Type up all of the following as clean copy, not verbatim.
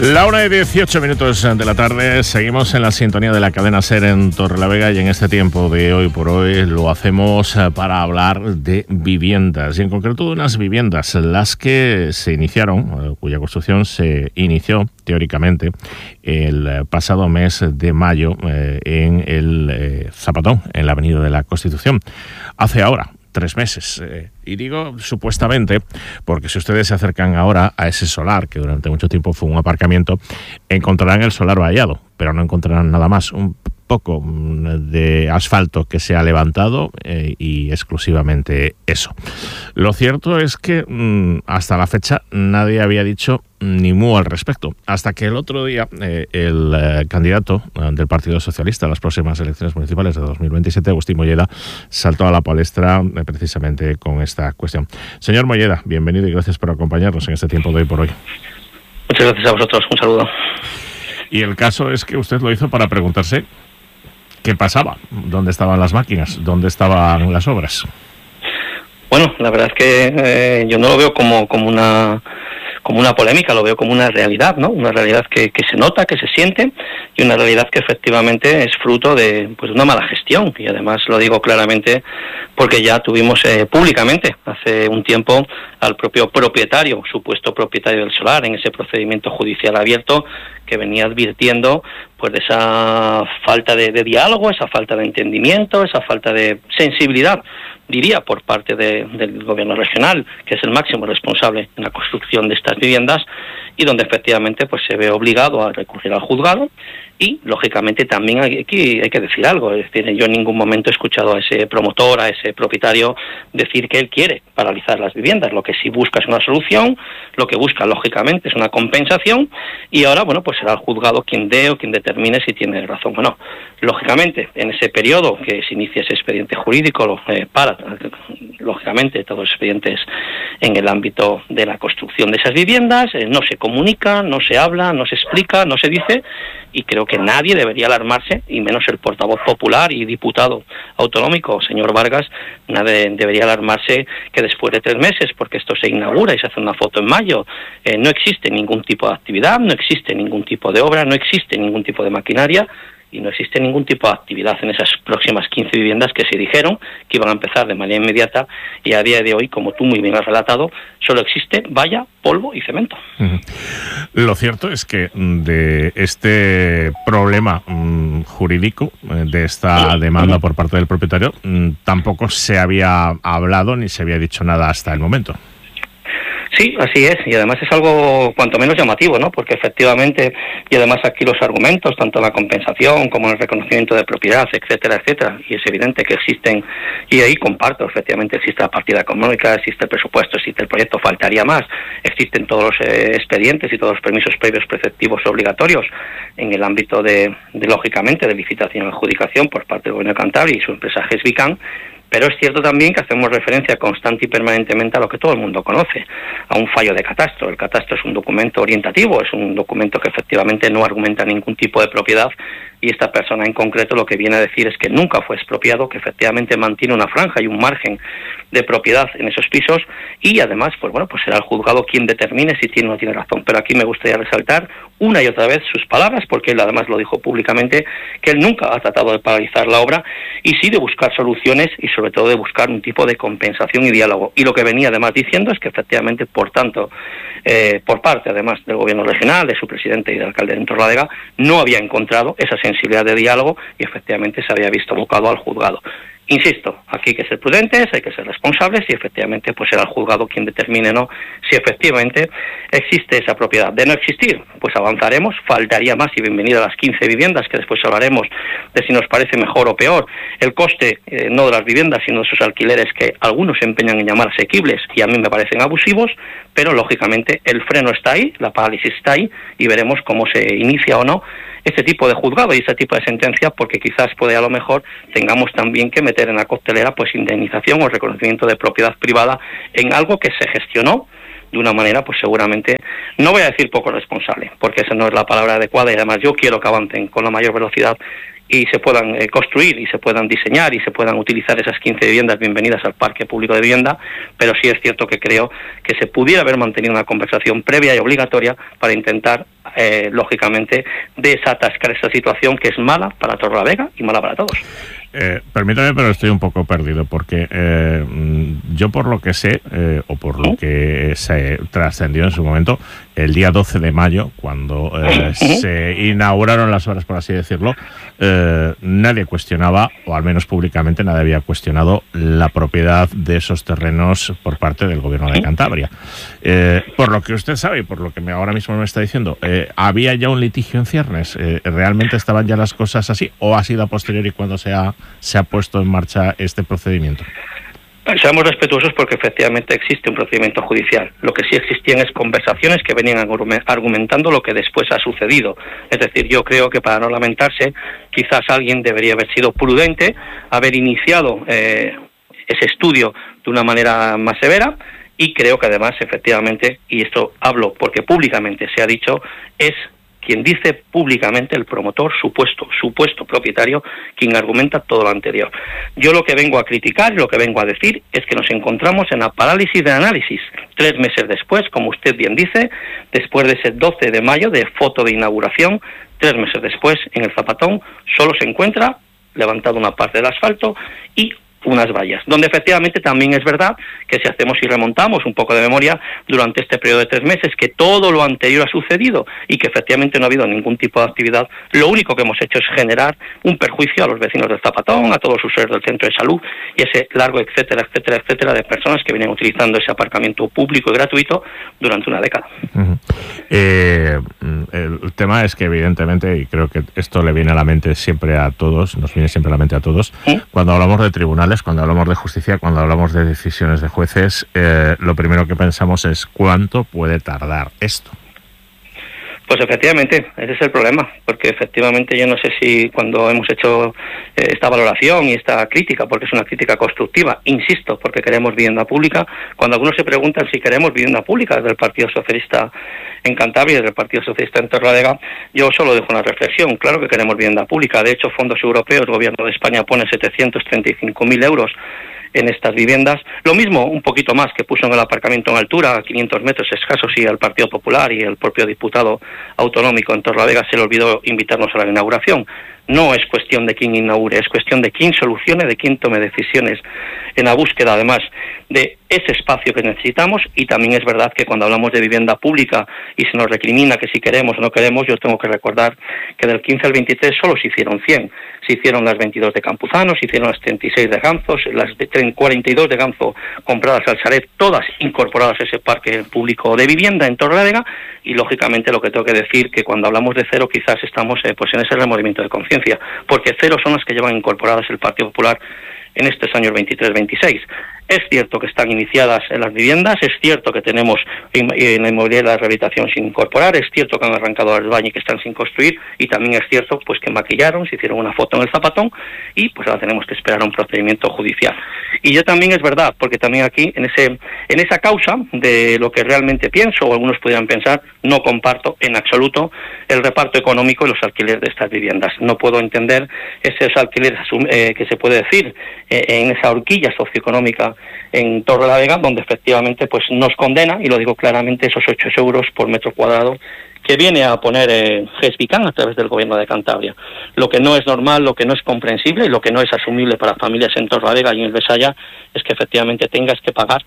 1:18 de la tarde, seguimos en la sintonía de la cadena SER en Torrelavega y en este tiempo de hoy por hoy lo hacemos para hablar de viviendas y en concreto de unas viviendas, las que se iniciaron, cuya construcción se inició teóricamente el pasado mes de mayo en el Zapatón, en la Avenida de la Constitución, hace ahora 3 meses. Y digo supuestamente porque si ustedes se acercan ahora a ese solar, que durante mucho tiempo fue un aparcamiento, encontrarán el solar vallado, pero no encontrarán nada más. Un poco de asfalto que se ha levantado y exclusivamente eso. Lo cierto es que hasta la fecha nadie había dicho ni mu al respecto, hasta que el otro día el candidato del Partido Socialista a las próximas elecciones municipales de 2027, Agustín Molleda, saltó a la palestra precisamente con esta cuestión. Señor Molleda, bienvenido y gracias por acompañarnos en este tiempo de hoy por hoy. Muchas gracias a vosotros, un saludo. Y el caso es que usted lo hizo para preguntarse qué pasaba, dónde estaban las máquinas, dónde estaban las obras. Bueno, la verdad es que yo no lo veo como una polémica, lo veo como una realidad, ¿no? Una realidad que se nota, que se siente, y una realidad que efectivamente es fruto de una mala gestión. Y además lo digo claramente porque ya tuvimos públicamente hace un tiempo al propio propietario, supuesto propietario del solar, en ese procedimiento judicial abierto, que venía advirtiendo de esa falta de diálogo, esa falta de entendimiento, esa falta de sensibilidad, diría, por parte del gobierno regional, que es el máximo responsable en la construcción de estas viviendas, y donde efectivamente se ve obligado a recurrir al juzgado. Y, lógicamente, también aquí hay que decir algo. Es decir, yo en ningún momento he escuchado a ese promotor, a ese propietario, decir que él quiere paralizar las viviendas. Lo que sí busca es una solución, lo que busca, lógicamente, es una compensación, y ahora, será el juzgado quien dé o quien determine si tiene razón o no. Lógicamente, en ese periodo que se inicia ese expediente jurídico, lógicamente, todos los expedientes en el ámbito de la construcción de esas viviendas, no se comunica, no se habla, no se explica, no se dice, y creo que nadie debería alarmarse, y menos el portavoz popular y diputado autonómico, señor Vargas, nadie debería alarmarse que después de 3 meses, porque esto se inaugura y se hace una foto en mayo, no existe ningún tipo de actividad, no existe ningún tipo de obra, no existe ningún tipo de maquinaria, y no existe ningún tipo de actividad en esas próximas 15 viviendas que se dijeron que iban a empezar de manera inmediata, y a día de hoy, como tú muy bien has relatado, solo existe valla, polvo y cemento. Lo cierto es que de este problema jurídico, de esta demanda por parte del propietario, tampoco se había hablado ni se había dicho nada hasta el momento. Sí, así es, y además es algo cuanto menos llamativo, ¿no? Porque efectivamente, y además aquí los argumentos, tanto la compensación como el reconocimiento de propiedad, etcétera, etcétera, y es evidente que existen, y ahí comparto, efectivamente existe la partida económica, existe el presupuesto, existe el proyecto, faltaría más, existen todos los expedientes y todos los permisos previos preceptivos obligatorios en el ámbito de lógicamente, de licitación y adjudicación por parte del Gobierno de Cantabria y su empresa GESVICAN. Pero es cierto también que hacemos referencia constante y permanentemente a lo que todo el mundo conoce, a un fallo de catastro. El catastro es un documento orientativo, es un documento que efectivamente no argumenta ningún tipo de propiedad, y esta persona en concreto lo que viene a decir es que nunca fue expropiado, que efectivamente mantiene una franja y un margen de propiedad en esos pisos, y además, será el juzgado quien determine si tiene o no tiene razón. Pero aquí me gustaría resaltar una y otra vez sus palabras, porque él además lo dijo públicamente, que él nunca ha tratado de paralizar la obra, y sí de buscar soluciones y sobre todo de buscar un tipo de compensación y diálogo. Y lo que venía además diciendo es que efectivamente, por tanto, por parte además del gobierno regional, de su presidente y del alcalde de Torrelavega, no había encontrado esa sensibilidad de diálogo y efectivamente se había visto abocado al juzgado. Insisto, aquí hay que ser prudentes, hay que ser responsables, y efectivamente será el juzgado quien determine no si efectivamente existe esa propiedad. De no existir, avanzaremos, faltaría más, y bienvenido a las 15 viviendas, que después hablaremos de si nos parece mejor o peor el coste, no de las viviendas, sino de esos alquileres que algunos se empeñan en llamar asequibles y a mí me parecen abusivos, pero lógicamente el freno está ahí, la parálisis está ahí, y veremos cómo se inicia o no este tipo de juzgado y este tipo de sentencias, porque quizás a lo mejor tengamos también que meter en la coctelera indemnización o reconocimiento de propiedad privada en algo que se gestionó de una manera seguramente, no voy a decir poco responsable, porque esa no es la palabra adecuada, y además yo quiero que avancen con la mayor velocidad y se puedan construir y se puedan diseñar y se puedan utilizar esas 15 viviendas bienvenidas al parque público de vivienda, pero sí es cierto que creo que se pudiera haber mantenido una conversación previa y obligatoria para intentar, lógicamente, desatascar esta situación que es mala para Torrelavega y mala para todos. Permítame, pero estoy un poco perdido, porque yo por lo que sé, o por lo que se trascendió en su momento, el día 12 de mayo, cuando se inauguraron las obras, por así decirlo, nadie cuestionaba, o al menos públicamente nadie había cuestionado la propiedad de esos terrenos por parte del gobierno de Cantabria. Por lo que usted sabe y por lo que ahora mismo me está diciendo, ¿había ya un litigio en ciernes? ¿Realmente estaban ya las cosas así, o ha sido a posteriori cuando se ha puesto en marcha este procedimiento? Seamos respetuosos porque efectivamente existe un procedimiento judicial. Lo que sí existían es conversaciones que venían argumentando lo que después ha sucedido. Es decir, yo creo que para no lamentarse, quizás alguien debería haber sido prudente, haber iniciado ese estudio de una manera más severa, y creo que además, efectivamente, y esto hablo porque públicamente se ha dicho, es quien dice públicamente el promotor, supuesto propietario, quien argumenta todo lo anterior. Yo lo que vengo a criticar y lo que vengo a decir es que nos encontramos en la parálisis de análisis. 3 meses después, como usted bien dice, después de ese 12 de mayo de foto de inauguración, 3 meses después, en el Zapatón, solo se encuentra levantado una parte del asfalto y unas vallas, donde efectivamente también es verdad que si hacemos y remontamos un poco de memoria durante este periodo de 3 meses, que todo lo anterior ha sucedido y que efectivamente no ha habido ningún tipo de actividad, lo único que hemos hecho es generar un perjuicio a los vecinos del Zapatón, a todos los usuarios del centro de salud y ese largo etcétera de personas que vienen utilizando ese aparcamiento público y gratuito durante una década. El tema es que evidentemente, y creo que esto le viene a la mente siempre a todos, nos viene siempre a la mente a todos, cuando hablamos de tribunales, cuando hablamos de justicia, cuando hablamos de decisiones de jueces, lo primero que pensamos es ¿cuánto puede tardar esto? Pues efectivamente, ese es el problema, porque efectivamente yo no sé si cuando hemos hecho esta valoración y esta crítica, porque es una crítica constructiva, insisto, porque queremos vivienda pública, cuando algunos se preguntan si queremos vivienda pública desde el Partido Socialista en Cantabria y desde el Partido Socialista en Torrelavega, yo solo dejo una reflexión. Claro que queremos vivienda pública, de hecho fondos europeos, el Gobierno de España pone 735.000 euros en estas viviendas, lo mismo, un poquito más, que puso en el aparcamiento en altura, a 500 metros escasos, y al Partido Popular y el propio diputado autonómico en Torrelavega se le olvidó invitarnos a la inauguración. No es cuestión de quién inaugure, es cuestión de quién solucione, de quién tome decisiones en la búsqueda, además, de ese espacio que necesitamos. Y también es verdad que cuando hablamos de vivienda pública y se nos recrimina que si queremos o no queremos, yo tengo que recordar que del 15 al 23 solo se hicieron 100. Se hicieron las 22 de Campuzano, se hicieron las 36 de Ganzos, las 42 de Ganzo compradas al Sareb, todas incorporadas a ese parque público de vivienda en Torrelavega. Y lógicamente lo que tengo que decir que cuando hablamos de cero quizás estamos pues en ese remordimiento de conciencia, porque cero son las que llevan incorporadas el Partido Popular en estos años 23-26. Es cierto que están iniciadas en las viviendas, es cierto que tenemos en la inmobiliaria la rehabilitación sin incorporar, es cierto que han arrancado las baños que están sin construir, y también es cierto pues que maquillaron, se hicieron una foto en el Zapatón y pues ahora tenemos que esperar un procedimiento judicial. Y yo también es verdad, porque también aquí en esa causa de lo que realmente pienso, o algunos pudieran pensar, no comparto en absoluto el reparto económico y los alquileres de estas viviendas. No puedo entender esos alquileres que se puede decir en esa horquilla socioeconómica en Torrelavega, donde efectivamente pues nos condena, y lo digo claramente, esos 8 euros por metro cuadrado que viene a poner GESBICAN a través del Gobierno de Cantabria. Lo que no es normal, lo que no es comprensible y lo que no es asumible para familias en Torrelavega y en el Besaya es que efectivamente tengas que pagar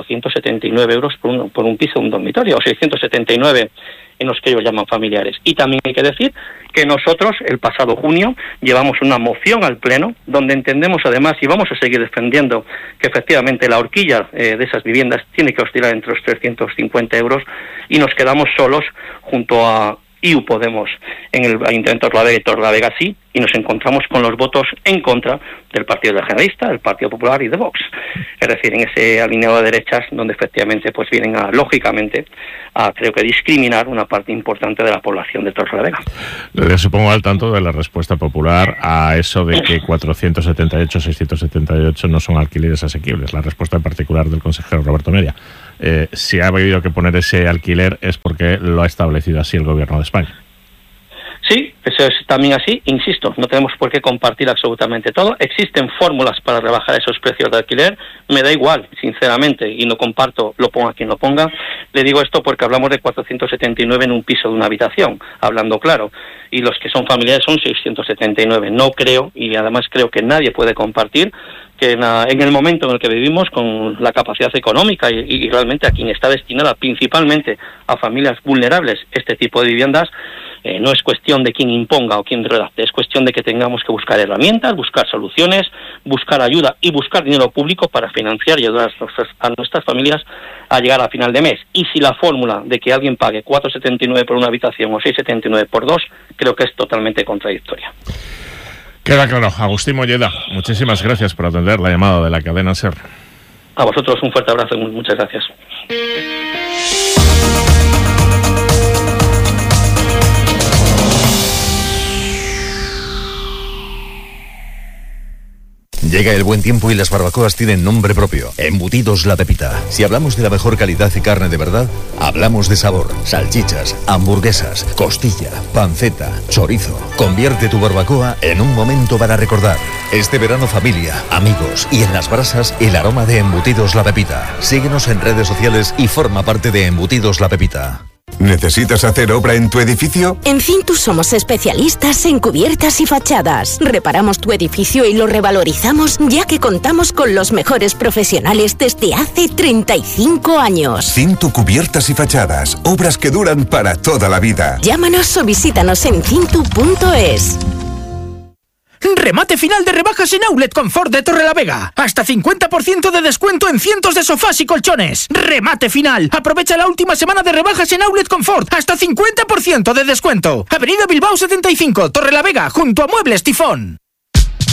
479 euros por un piso, un dormitorio, o 679 en los que ellos llaman familiares. Y también hay que decir que nosotros, el pasado junio, llevamos una moción al Pleno, donde entendemos además, y vamos a seguir defendiendo, que efectivamente la horquilla de esas viviendas tiene que oscilar entre los 350 euros, y nos quedamos solos junto a IU Podemos en el Ayuntamiento de Torrelavega y Torrelavega sí, y nos encontramos con los votos en contra del Partido Regionalista, del Partido Popular y de Vox. Es decir, en ese alineado de derechas donde efectivamente pues vienen lógicamente a creo que discriminar una parte importante de la población de Torrelavega. Le supongo al tanto de la respuesta popular a eso de que 478, 678 no son alquileres asequibles. La respuesta en particular del consejero Roberto Media. Si ha habido que poner ese alquiler es porque lo ha establecido así el Gobierno de España. Sí, eso es también así. Insisto, no tenemos por qué compartir absolutamente todo. Existen fórmulas para rebajar esos precios de alquiler. Me da igual, sinceramente, y no comparto, lo ponga quien lo ponga. Le digo esto porque hablamos de 479 en un piso de una habitación, hablando claro. Y los que son familiares son 679. No creo, y además creo que nadie puede compartir, que en el momento en el que vivimos, con la capacidad económica y realmente a quien está destinada principalmente a familias vulnerables este tipo de viviendas, no es cuestión de quién imponga o quién redacte, es cuestión de que tengamos que buscar herramientas, buscar soluciones, buscar ayuda y buscar dinero público para financiar y ayudar a nuestras familias a llegar a final de mes. Y si la fórmula de que alguien pague 4,79 por una habitación o 6,79 por dos, creo que es totalmente contradictoria. Queda claro. Agustín Molleda, muchísimas gracias por atender la llamada de la cadena SER. A vosotros un fuerte abrazo y muchas gracias. Llega el buen tiempo y las barbacoas tienen nombre propio. Embutidos La Pepita. Si hablamos de la mejor calidad y carne de verdad, hablamos de sabor. Salchichas, hamburguesas, costilla, panceta, chorizo. Convierte tu barbacoa en un momento para recordar. Este verano, familia, amigos y en las brasas, el aroma de Embutidos La Pepita. Síguenos en redes sociales y forma parte de Embutidos La Pepita. ¿Necesitas hacer obra en tu edificio? En Cintus somos especialistas en cubiertas y fachadas. Reparamos tu edificio y lo revalorizamos, ya que contamos con los mejores profesionales desde hace 35 años. Cintu Cubiertas y Fachadas. Obras que duran para toda la vida. Llámanos o visítanos en cintu.es. Remate final de rebajas en Outlet Confort de Torrelavega. Hasta 50% de descuento en cientos de sofás y colchones. Remate final. Aprovecha la última semana de rebajas en Outlet Confort. Hasta 50% de descuento. Avenida Bilbao 75, Torrelavega, junto a Muebles Tifón.